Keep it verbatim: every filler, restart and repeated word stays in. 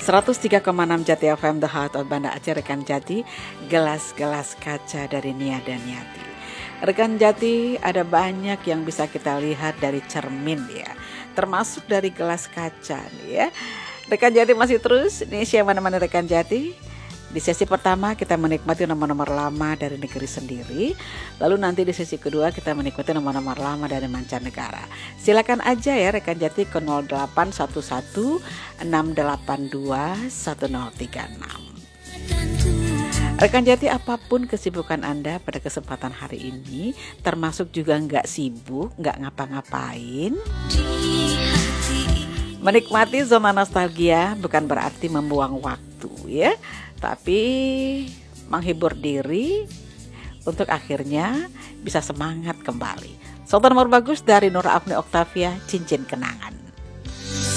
seratus tiga koma enam Jati F M, The Heart of Banda Aceh. Rekan Jati, gelas-gelas kaca dari Nia dan Yati. Rekan Jati, ada banyak yang bisa kita lihat dari cermin ya, termasuk dari gelas kaca nih ya. Rekan Jati masih terus ini siapa menemani Rekan Jati. Di sesi pertama kita menikmati nomor-nomor lama dari negeri sendiri. Lalu nanti di sesi kedua kita menikmati nomor-nomor lama dari mancanegara. Silakan aja ya Rekan Jati ke nol delapan satu satu enam delapan dua satu nol tiga enam. Rekan Jati, apapun kesibukan Anda pada kesempatan hari ini, termasuk juga nggak sibuk, nggak ngapa-ngapain, menikmati zona nostalgia bukan berarti membuang waktu ya, tapi menghibur diri untuk akhirnya bisa semangat kembali. Sultan nomor bagus dari Nur Afni Oktavia, Cincin Kenangan.